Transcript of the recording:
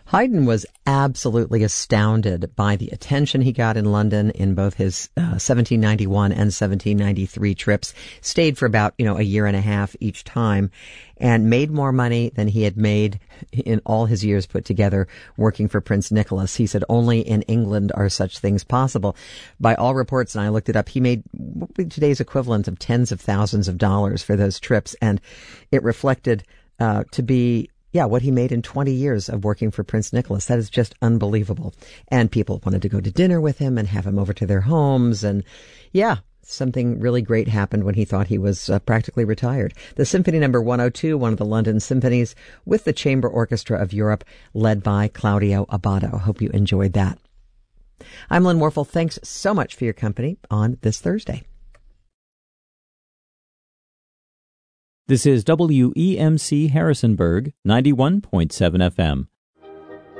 Haydn was absolutely astounded by the attention he got in London in both his 1791 and 1793 trips. Stayed for about, a year and a half each time, and made more money than he had made in all his years put together working for Prince Nicholas. He said only in England are such things possible. By all reports, and I looked it up, he made what would be today's equivalent of tens of thousands of dollars for those trips, and it reflected to be what he made in 20 years of working for Prince Nicholas. That is just unbelievable. And people wanted to go to dinner with him and have him over to their homes. And something really great happened when he thought he was practically retired. The Symphony No. 102, one of the London symphonies, with the Chamber Orchestra of Europe, led by Claudio Abbado. Hope you enjoyed that. I'm Lynn Warfel. Thanks so much for your company on this Thursday. This is WEMC Harrisonburg, 91.7 FM.